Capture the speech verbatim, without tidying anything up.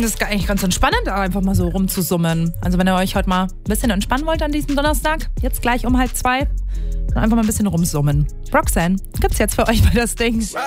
ist eigentlich ganz entspannend, einfach mal so rumzusummen. Also wenn ihr euch heute mal ein bisschen entspannen wollt an diesem Donnerstag, jetzt gleich um halb zwei, dann einfach mal ein bisschen rumsummen. Roxanne gibt's jetzt für euch bei das Ding.